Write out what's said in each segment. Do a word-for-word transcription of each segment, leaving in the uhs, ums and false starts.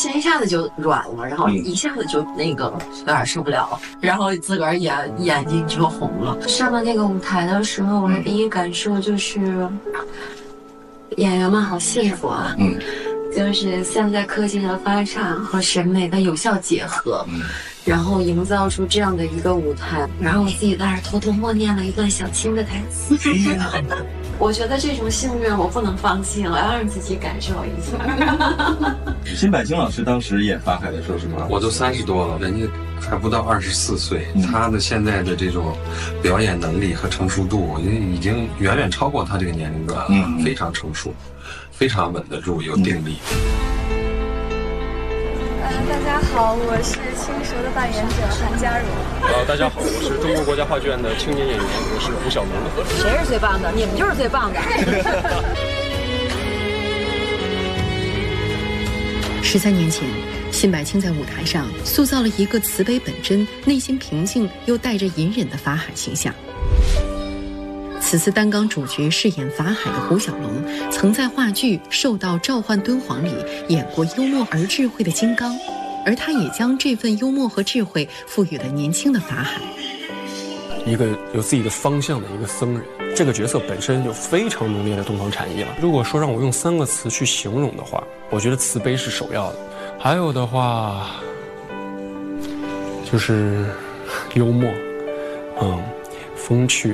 身一下子就软了，然后一下子就那个有点受不了，然后自个儿眼眼睛就红了。上了那个舞台的时候，我的第一感受就是演员们好幸福啊。嗯。就是现在科技的发展和审美的有效结合，嗯，然后营造出这样的一个舞台，然后我自己在那儿偷偷默念了一段小青的台词。我觉得这种幸运我不能放弃，我要让自己感受一下。 辛柏青老师当时演法海的时候是吗？ 我都三十多了，人家还不到二十四岁，嗯、他的现在的这种表演能力和成熟度，我觉得已经远远超过他这个年龄段了，嗯、非常成熟。非常稳得住，有定力。 呃，大家好，我是青蛇的扮演者韩佳茹。 呃，大家好，我是中国国家话剧院的青年演员，我是胡小龙。 谁是最棒的？你们就是最棒的。 十三年前，辛柏青在舞台上塑造了一个慈悲本真、内心平静又带着隐忍的法海形象。此次担纲主角饰演法海的胡小龙，曾在话剧《受到召唤敦煌》里演过幽默而智慧的金刚，而他也将这份幽默和智慧赋予了年轻的法海。 一个有自己的方向的一个僧人，这个角色本身有非常浓烈的东方禅意了。如果说让我用三个词去形容的话，我觉得慈悲是首要的，还有的话就是幽默，嗯，风趣。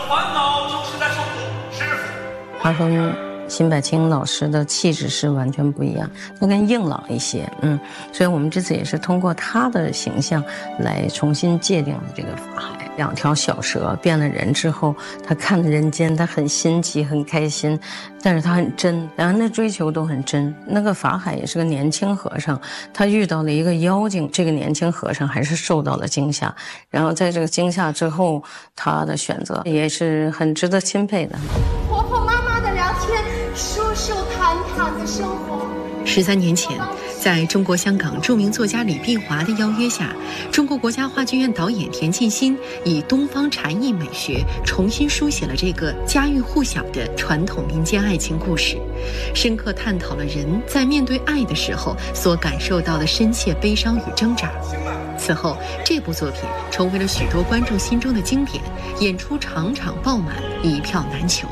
他跟辛柏青老师的气质是完全不一样，他更硬朗一些，嗯，所以我们这次也是通过他的形象来重新界定了这个法海。两条小蛇变了人之后，他看着人间，他很新奇，很开心，但是他很真，两人的追求都很真。那个法海也是个年轻和尚，他遇到了一个妖精，这个年轻和尚还是受到了惊吓，然后在这个惊吓之后，他的选择也是很值得钦佩的。 婆婆妈妈的聊天，舒舒坦坦的生活。 十三年前，在中国香港著名作家李碧华的邀约下，中国国家话剧院导演田沁鑫以东方禅意美学重新书写了这个家喻户晓的传统民间爱情故事，深刻探讨了人在面对爱的时候所感受到的深切悲伤与挣扎。此后，这部作品成为了许多观众心中的经典，演出场场爆满，一票难求。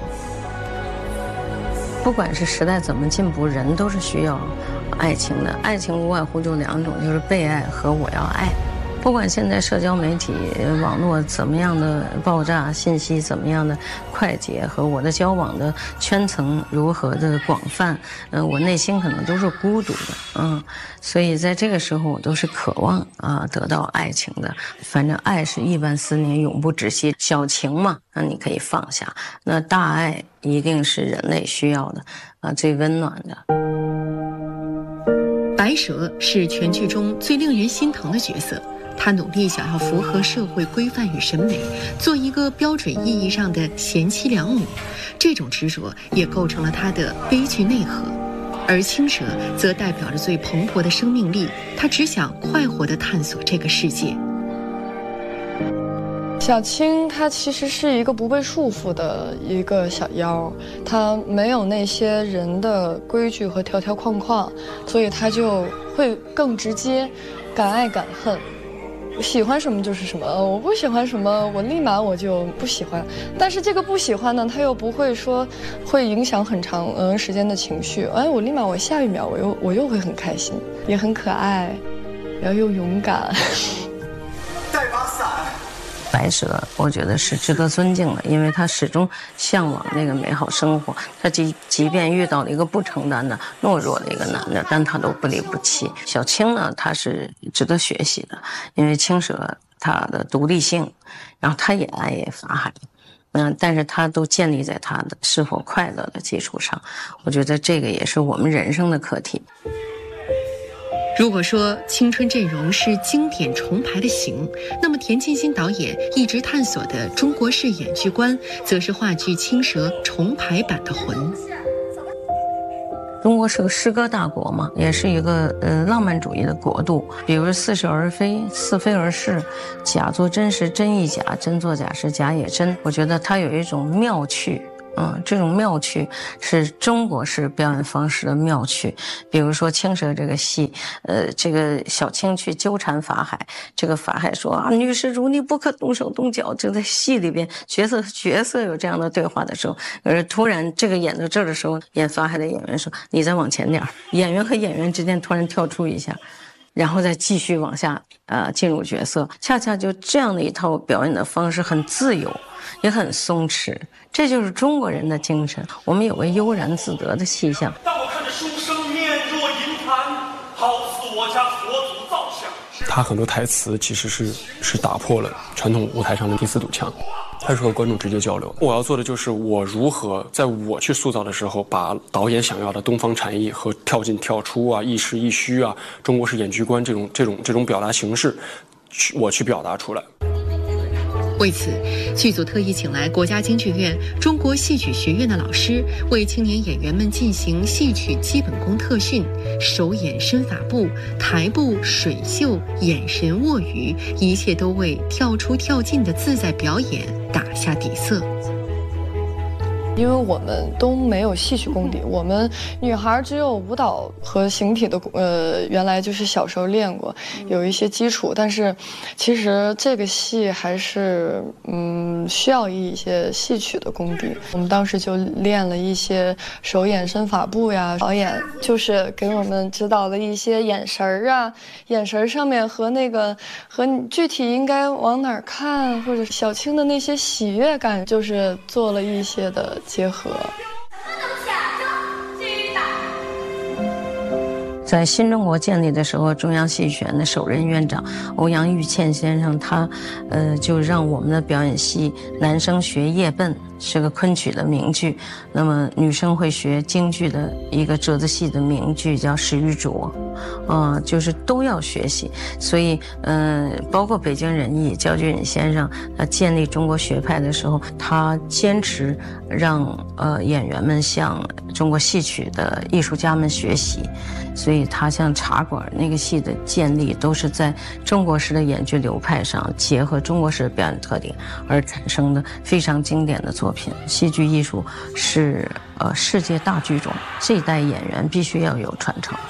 不管是时代怎么进步，人都是需要爱情的。爱情无外乎就两种，就是被爱和我要爱。不管现在社交媒体网络怎么样的爆炸，信息怎么样的快捷，和我的交往的圈层如何的广泛，嗯、呃，我内心可能都是孤独的，嗯，所以在这个时候我都是渴望啊得到爱情的。反正爱是亿万思念，永不止息。小情嘛，那你可以放下；那大爱一定是人类需要的，啊，最温暖的。 白蛇是全剧中最令人心疼的角色。他努力想要符合社会规范与审美，做一个标准意义上的贤妻良母，这种执着也构成了他的悲剧内核。而青蛇则代表着最蓬勃的生命力，他只想快活地探索这个世界。 小青她其实是一个不被束缚的一个小妖，她没有那些人的规矩和条条框框，所以她就会更直接，敢爱敢恨。喜欢什么就是什么，我不喜欢什么，我立马我就不喜欢。但是这个不喜欢呢，它又不会说会影响很长嗯时间的情绪。哎，我立马我下一秒我又我又会很开心，也很可爱，然后又勇敢。 带把伞。白蛇，我觉得是值得尊敬的，因为他始终向往那个美好生活。他即即便遇到了一个不承担的、懦弱的一个男的，但他都不离不弃。小青呢，他是值得学习的，因为青蛇他的独立性，然后他也爱法海，嗯，但是他都建立在他的是否快乐的基础上。我觉得这个也是我们人生的课题。 如果说青春阵容是经典重排的型，那么田沁鑫导演一直探索的中国式演剧观，则是话剧《青蛇》重排版的魂。 中国是个诗歌大国嘛，也是一个呃浪漫主义的国度。比如似是而非，似非而是，假作真时真亦假，真作假时假也真。我觉得它有一种妙趣。 嗯，这种妙趣是中国式表演方式的妙趣。比如说青蛇这个戏，呃，这个小青去纠缠法海，这个法海说啊，女施主你不可动手动脚。就在戏里边，角色和角色有这样的对话的时候，而突然这个演到这儿的时候，演法海的演员说你再往前点，演员和演员之间突然跳出一下。然后再继续往下，呃，进入角色，恰恰就这样的一套表演的方式很自由，也很松弛，这就是中国人的精神。我们有个悠然自得的气象。 当我看着书生面若银盘，好似我家佛祖造像。 他很多台词其实是是打破了传统舞台上的第四堵墙。他是和观众直接交流。我要做的就是我如何在我去塑造的时候，把导演想要的东方禅意和跳进跳出啊、亦实亦虚啊、中国式演剧观这种这种这种表达形式，我去表达出来。 为此，剧组特意请来国家京剧院中国戏曲学院的老师，为青年演员们进行戏曲基本功特训，手眼身法步、台步、水袖、眼神握语，一切都为跳出跳进的自在表演打下底色。 因为我们都没有戏曲功底，我们女孩只有舞蹈和形体的，呃，原来就是小时候练过，有一些基础，但是其实这个戏还是嗯需要一些戏曲的功底。我们当时就练了一些手眼身法步呀，导演就是给我们指导了一些眼神儿啊，眼神上面和那个和你具体应该往哪儿看，或者小青的那些喜悦感，就是做了一些的结合。 在新中国建立的时候，中央戏剧学院的首任院长欧阳玉倩先生，他呃就让我们的表演系男生学叶笨，是个昆曲的名剧，那么女生会学京剧的一个折子戏的名剧叫《石玉镯》，啊、呃，就是都要学习。所以，嗯、呃，包括北京人艺焦俊颖先生，他建立中国学派的时候，他坚持让呃演员们向中国戏曲的艺术家们学习。所以他像茶馆那个戏的建立，都是在中国式的演剧流派上结合中国式的表演特点而产生的非常经典的作品。戏剧艺术是呃世界大剧种，这一代演员必须要有传承。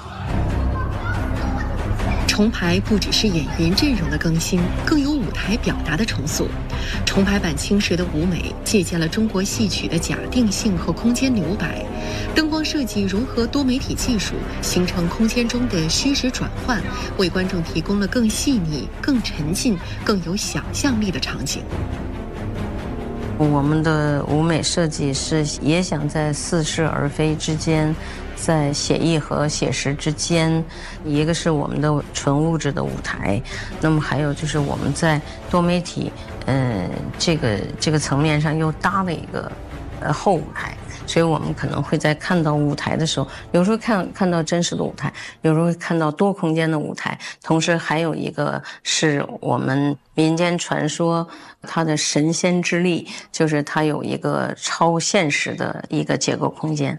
重排不只是演员阵容的更新，更有舞台表达的重塑。重排版青蛇的舞美借鉴了中国戏曲的假定性和空间留白，灯光设计融合多媒体技术，形成空间中的虚实转换，为观众提供了更细腻、更沉浸、更有想象力的场景。 我们的舞美设计是也想在似是而非之间，在写意和写实之间，一个是我们的纯物质的舞台，那么还有就是我们在多媒体，呃，这个这个层面上又搭了一个呃后舞台。所以我们可能会在看到舞台的时候，有时候看看到真实的舞台，有时候会看到多空间的舞台，同时还有一个是我们民间传说它的神仙之力，就是它有一个超现实的一个结构空间。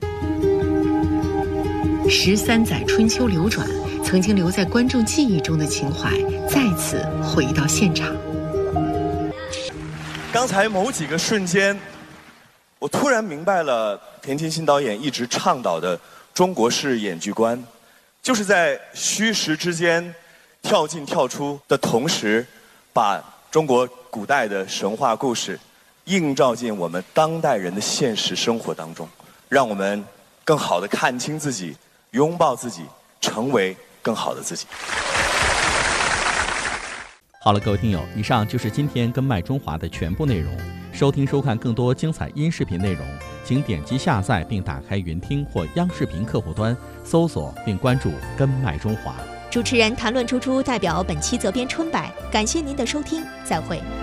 十三载春秋流转，曾经留在观众记忆中的情怀再次回到现场。 刚才某几个瞬间，我突然明白了田沁鑫导演一直倡导的中国式演剧观，就是在虚实之间跳进跳出的同时，把中国古代的神话故事映照进我们当代人的现实生活当中，让我们更好地看清自己，拥抱自己，成为更好的自己。 好了，各位听友，以上就是今天跟麦中华的全部内容。收听收看更多精彩音视频内容，请点击下载并打开云听或央视频客户端，搜索并关注跟麦中华。 主持人谭论初初代表本期责编春柏，感谢您的收听，再会。